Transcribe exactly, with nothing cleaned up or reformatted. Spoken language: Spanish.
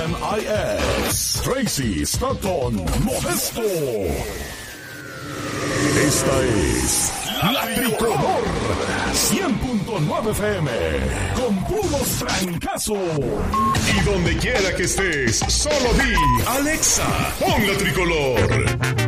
M I S, Tracy Stratton Modesto. Esta es La Tricolor cien punto nueve F M, con puros francazos. Y donde quiera que estés, solo di Alexa, pon La Tricolor.